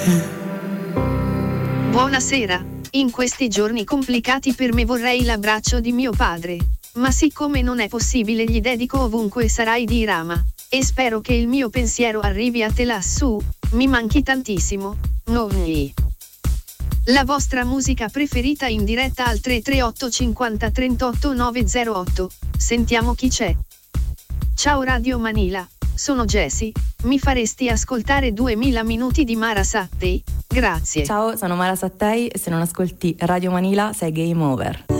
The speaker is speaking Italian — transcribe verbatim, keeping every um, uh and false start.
Buonasera, in questi giorni complicati per me vorrei l'abbraccio di mio padre, ma siccome non è possibile gli dedico Ovunque sarai di Rama, e spero che il mio pensiero arrivi a te lassù, mi manchi tantissimo, Nonni. La vostra musica preferita in diretta al tre tre otto cinquanta trentotto novecentotto, sentiamo chi c'è. Ciao Radio Manila, sono Jessie, mi faresti ascoltare duemila minuti di Mara Sattei? Grazie. Ciao, sono Mara Sattei e se non ascolti Radio Manila sei game over.